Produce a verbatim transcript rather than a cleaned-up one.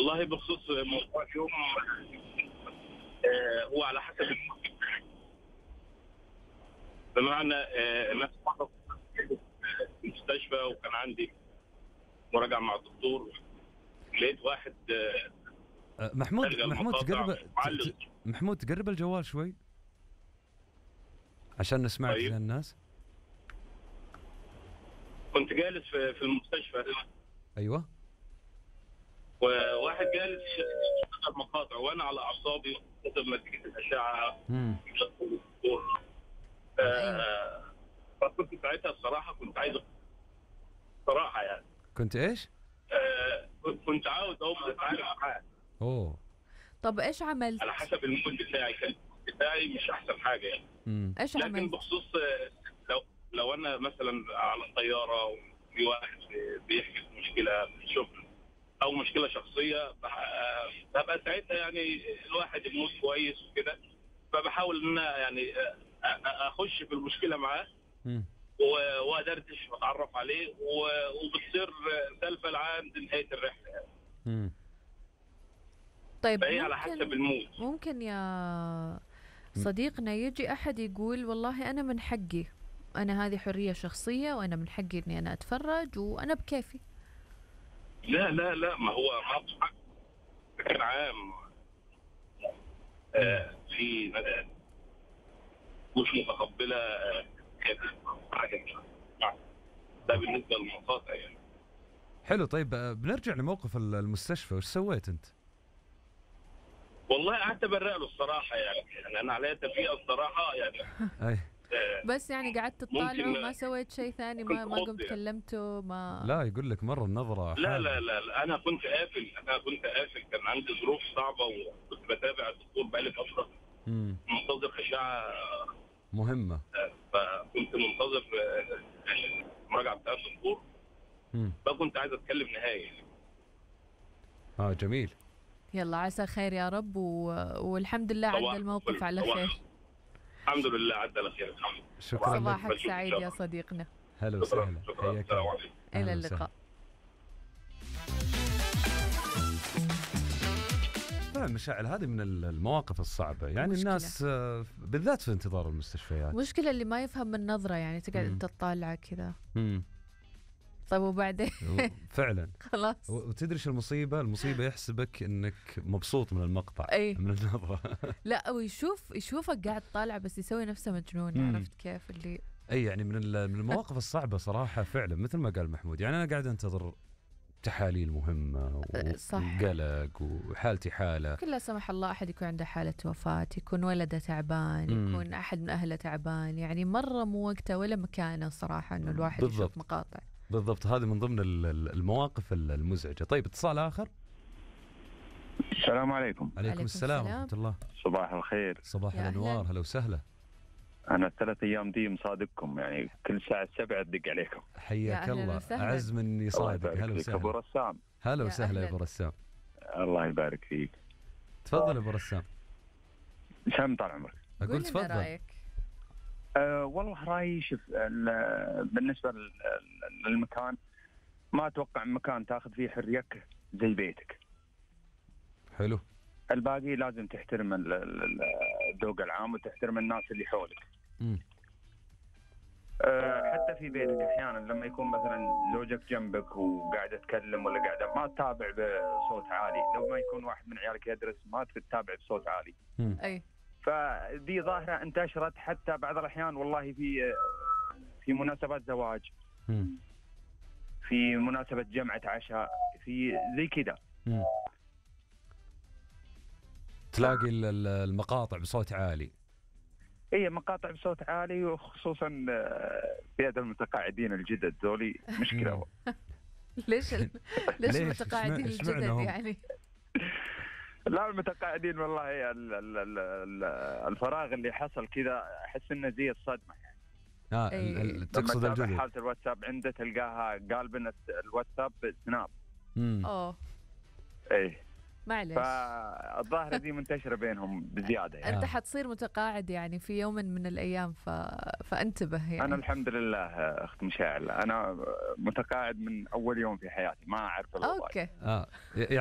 والله بخصوص موضوع اليوم، آه، هو على حسب الم- بمعنى آه، ناس مرة في المستشفى وكان عندي مراجعة مع الدكتور، لقيت واحد آه، أه، محمود ألقى محمود المقاطع تقرب ت- معلق. ت- محمود تقرب الجوال شوي عشان نسمعك زي طيب، الناس. كنت جالس في في المستشفى، ايوه. وواحد جالس يشتغل مقاطع وانا على اعصابي حسب نتيجه الاشعه. امم ايوه. آه، فكنت ساعتها الصراحه كنت عايز، صراحه يعني كنت ايش؟ آه، كنت عاوز اقوم اتعامل معاه اوه. طب ايش عملت؟ على حسب المود بتاعي. كان بتاعي مش احسن حاجه يعني. امم ايش لكن عملت؟ بخصوص آه، لو لو انا مثلا على الطياره وفي واحد بيحكي في مشكله في الشغل او مشكله شخصيه، بح- ببقى ساعتها يعني الواحد المود كويس وكده، فبحاول ان أنا يعني آه، آه، اخش في المشكله معاه امم و- وادردش واتعرف عليه و- وبتصير سالفه لعند نهايه الرحله يعني. امم طيب فهي على حسب ممكن المود. ممكن يا صديقنا يجي أحد يقول والله أنا من حقي، أنا هذه حرية شخصية وأنا من حقي إني أنا أتفرج وأنا بكيفي. لا لا لا، ما هو ما هو حق بشكل عام. آه، في ناس مش متقبله آه، حاجه مش عارف. ده بالنسبه للمقاطع يعني. حلو. طيب أه، بنرجع لموقف ال- المستشفى، وش سويت انت؟ والله قعدت ابرق له الصراحه يعني، يعني انا عليا تفريقه الصراحه يعني. اي. آه، بس يعني قعدت تطالعه، ممكن ما سويت شيء ثاني، كنت ما ما خض قمت يعني. كلمته ما. لا يقول لك مره النظره لا لا حاده. لا لا، انا كنت قافل، انا كنت قافل، كان عندي ظروف صعبه وكنت بتابع الدكتور بقالي فتره، امم منتظر اشعه. مهمه. آه، فكنت منتظر آه، المراجعه بتاعت الدكتور، امم فكنت عايز اتكلم نهائي. اه جميل. يلا عسى خير يا رب و... والحمد لله عدى صباح الموقف الفل، على صباح. خير. الحمد لله عدى على خير، الحمد لله. شكرا لك. صباحك بشوفك إن سعيد شاء يا الله. صديقنا. هلا شكرا وسهلا، شكرا، حياك السلام الله. عليكم. إلى أهلا اللقاء. وسهلا. فعلا مشاعل هذه من المواقف الصعبة، يعني مشكلة. الناس آه، بالذات في انتظار المستشفيات. مشكلة اللي ما يفهم من نظرة، يعني تقعد مم. أنت تطالع كذا. امم طيب وبعدين فعلا. خلاص. و- وتدري شو المصيبة؟ المصيبة يحسبك انك مبسوط من المقطع، أي. من النظرة. لا ويشوف يشوفك قاعد طالع بس يسوي نفسه مجنون، مم. عرفت كيف اللي. اي يعني من ال- من المواقف الصعبة صراحة فعلا، مثل ما قال محمود. يعني انا قاعد انتظر تحاليل مهمة صح. وقلق وحالتي حالة. كل لا سمح الله أحد يكون عنده حالة وفاة، يكون ولده تعبان، مم. يكون أحد من أهله تعبان، يعني مرة مو وقته ولا مكانه صراحة إنه الواحد بالضبط. يشوف مقاطع. بالضبط، هذه من ضمن ال- ال- المواقف ال- المزعجة. طيب اتصال آخر. السلام عليكم. عليكم عليكم السلام السلام. ورحمة الله. صباح الخير. صباح يا الأنوار، أهلاً. هلا وسهلا. أنا الثلاث أيام دي مصادقكم، يعني كل ساعة سبعة أدق عليكم. حياك أهلاً الله، وسهلاً. أعز من الله يصادق. يبارك هلا فيك أبو وسهلا. رسام. هلا يا وسهلا يا أهلاً. أبو رسام. الله يبارك فيك. تفضل يا أبو رسام. سام طال عمرك. أقول قول لنا تفضل. رأيك. أه والله رأيي شوف، ال- بالنسبة لل- للمكان، ما أتوقع مكان تاخذ فيه حريتك زي بيتك. حلو. الباقي لازم تحترم ال- ال- الذوق العام وتحترم الناس اللي حولك. مم. أه حتى في بيتك احيانا لما يكون مثلا زوجك جنبك وقاعد تتكلم ولا قاعده، ما تتابع بصوت عالي. لو ما يكون واحد من عيالك يدرس، ما تتابع بصوت عالي. مم. أي. فدي ظاهره انتشرت حتى بعض الاحيان، والله في في مناسبات زواج، مم. في مناسبه جمعه عشاء، في زي كذا. مم. تلاقي ال- ال- المقاطع بصوت عالي. هي مقاطع بصوت عالي، وخصوصا في هذا المتقاعدين الجدد ذولي مشكله. ليش ال... ليش ليش؟ المتقاعدين إشمع- إشمعنى الجدد هم؟ يعني؟ لا المتقاعدين والله ال- ال- ال- ال- الفراغ اللي حصل كذا، احس انه زي الصدمه يعني. آه أي. ال- ال- لما تقصد تتابع الجدد. حاله الواتساب عنده تلقاها قالبة الواتساب سناب. مم. أوه ايه، معليش. فالظاهره دي منتشره بينهم بزياده يعني. أنت آه. حتصير متقاعد يعني في يوم من الأيام ف... فانتبه يعني. انا الحمد لله اخت مشاعل، انا متقاعد من اول يوم في حياتي، ما اعرف الوظائف. أوكي. آه